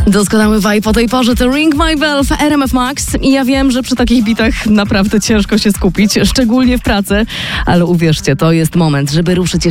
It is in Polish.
Doskonały vibe o tej porze to Ring My Bell w RMF Max i ja wiem, że przy takich bitach naprawdę ciężko się skupić, szczególnie w pracy, ale uwierzcie, to jest moment, żeby ruszyć